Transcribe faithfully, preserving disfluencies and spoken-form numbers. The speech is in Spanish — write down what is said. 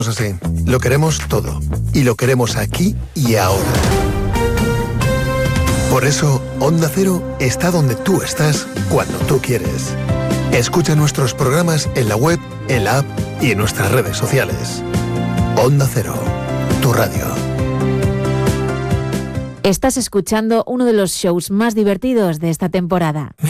Así, lo queremos todo y lo queremos aquí y ahora. Por eso, Onda Cero está donde tú estás cuando tú quieres. Escucha nuestros programas en la web, en la app y en nuestras redes sociales. Onda Cero, tu radio. Estás escuchando uno de los shows más divertidos de esta temporada.